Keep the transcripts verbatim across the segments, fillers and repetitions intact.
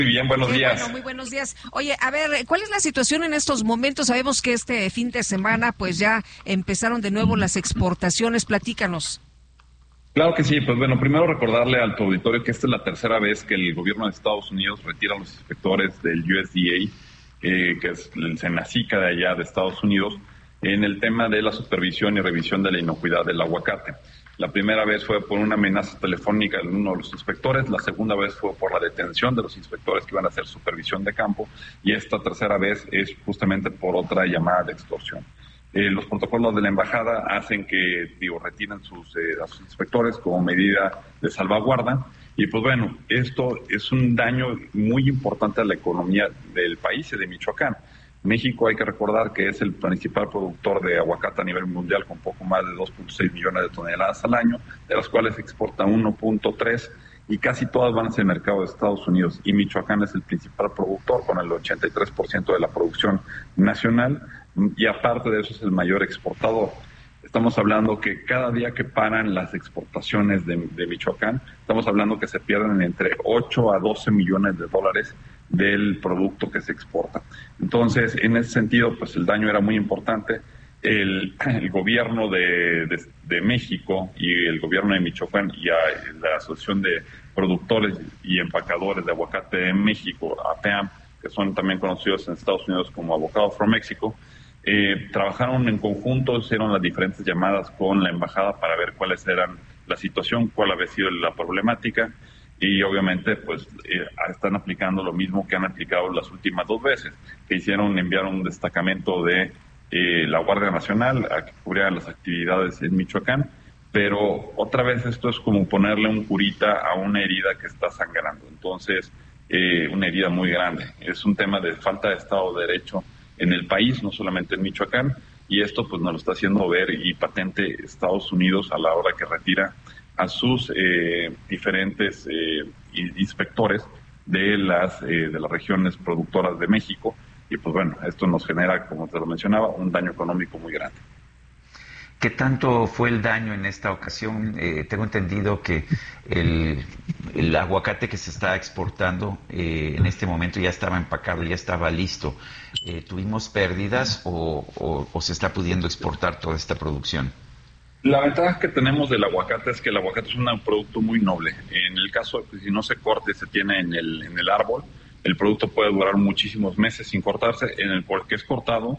Muy bien, buenos Qué días. Bueno, muy buenos días. Oye, a ver, ¿cuál es la situación en estos momentos? Sabemos que este fin de semana pues ya empezaron de nuevo las exportaciones. Platícanos. Claro que sí, pues bueno, primero recordarle al tu auditorio que esta es la tercera vez que el gobierno de Estados Unidos retira a los inspectores del U S D A, eh, que es el Senacica de allá de Estados Unidos, en el tema de la supervisión y revisión de la inocuidad del aguacate. La primera vez fue por una amenaza telefónica de uno de los inspectores, la segunda vez fue por la detención de los inspectores que iban a hacer supervisión de campo, y esta tercera vez es justamente por otra llamada de extorsión. Eh, los protocolos de la embajada hacen que, digo, retiren sus, eh, a sus inspectores como medida de salvaguarda. Y pues bueno, esto es un daño muy importante a la economía del país y de Michoacán. México, hay que recordar que es el principal productor de aguacate a nivel mundial, con poco más de dos punto seis millones de toneladas al año, de las cuales se exporta uno punto tres, y casi todas van hacia el mercado de Estados Unidos. Y Michoacán es el principal productor, con el ochenta y tres por ciento de la producción nacional, y aparte de eso es el mayor exportador. Estamos hablando que cada día que paran las exportaciones de, de Michoacán, estamos hablando que se pierden entre ocho a doce millones de dólares del producto que se exporta. Entonces, en ese sentido, pues el daño era muy importante. El, el gobierno de, de, de México y el gobierno de Michoacán y a, la Asociación de Productores y Empacadores de Aguacate en México, A P A M, que son también conocidos en Estados Unidos como Avocado from Mexico, eh, trabajaron en conjunto, hicieron las diferentes llamadas con la embajada para ver cuáles eran la situación, cuál había sido la problemática, y obviamente pues eh, están aplicando lo mismo que han aplicado las últimas dos veces, que hicieron enviar un destacamento de eh, la Guardia Nacional a que cubriera las actividades en Michoacán, pero otra vez esto es como ponerle un curita a una herida que está sangrando. Entonces, eh, una herida muy grande. Es un tema de falta de Estado de Derecho en el país, no solamente en Michoacán, y esto pues nos lo está haciendo ver y patente Estados Unidos a la hora que retira a sus eh, diferentes eh, inspectores de las eh, de las regiones productoras de México, y pues bueno, esto nos genera, como te lo mencionaba, un daño económico muy grande. ¿Qué tanto fue el daño en esta ocasión? Eh, tengo entendido que el, el aguacate que se está exportando eh, en este momento ya estaba empacado, ya estaba listo. Eh, ¿Tuvimos pérdidas o, o, o se está pudiendo exportar toda esta producción? La ventaja que tenemos del aguacate es que el aguacate es un producto muy noble. En el caso de que si no se corte y se tiene en el, en el árbol, el producto puede durar muchísimos meses sin cortarse. En el porque es cortado,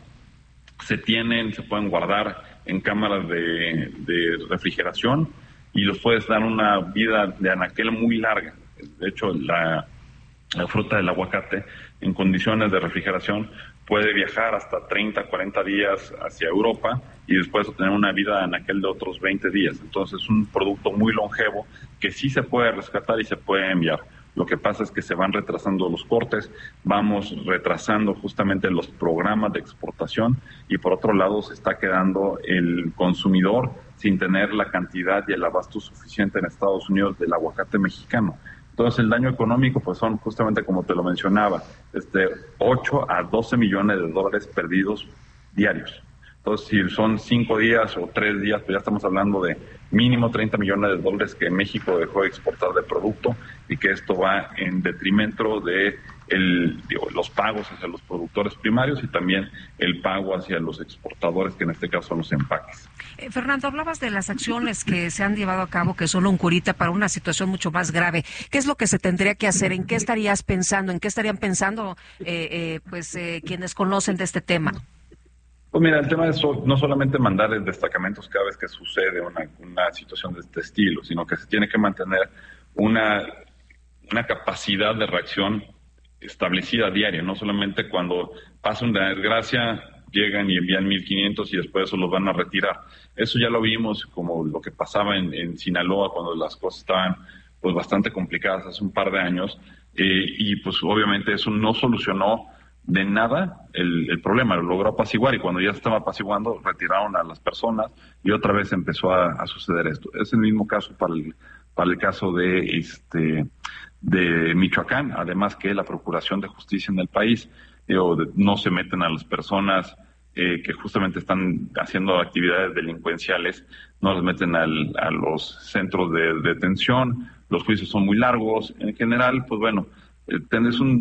se tienen, se pueden guardar en cámaras de, de refrigeración y los puedes dar una vida de anaquel muy larga. De hecho, la, la fruta del aguacate en condiciones de refrigeración puede viajar hasta treinta, cuarenta días hacia Europa y después obtener una vida de anaquel de otros veinte días. Entonces es un producto muy longevo que sí se puede rescatar y se puede enviar. Lo que pasa es que se van retrasando los cortes, vamos retrasando justamente los programas de exportación, y por otro lado se está quedando el consumidor sin tener la cantidad y el abasto suficiente en Estados Unidos del aguacate mexicano. Entonces el daño económico pues son justamente como te lo mencionaba, este ocho a doce millones de dólares perdidos diarios. Entonces si son cinco días o tres días, pues ya estamos hablando de mínimo treinta millones de dólares que México dejó de exportar de producto, y que esto va en detrimento de el, digo, los pagos hacia los productores primarios y también el pago hacia los exportadores, que en este caso son los empaques. Eh, Fernando, hablabas de las acciones que se han llevado a cabo, que son un curita para una situación mucho más grave. ¿Qué es lo que se tendría que hacer? ¿En qué estarías pensando? ¿En qué estarían pensando eh, eh, pues eh, quienes conocen de este tema? Pues mira, el tema es no solamente mandar destacamentos cada vez que sucede una, una situación de este estilo, sino que se tiene que mantener una, una capacidad de reacción establecida diaria, no solamente cuando pasa una desgracia, llegan y envían mil quinientos y después eso los van a retirar. Eso ya lo vimos como lo que pasaba en, en Sinaloa cuando las cosas estaban pues bastante complicadas hace un par de años, eh, y pues obviamente eso no solucionó de nada el, el problema, lo logró apaciguar, y cuando ya estaba apaciguando retiraron a las personas y otra vez empezó a, a suceder esto. Es el mismo caso para el, para el caso de este de Michoacán, además que la Procuración de Justicia en el país eh, de, no se meten a las personas eh, que justamente están haciendo actividades delincuenciales, no las meten al, a los centros de, de detención, los juicios son muy largos, en general, pues bueno, eh, tenés un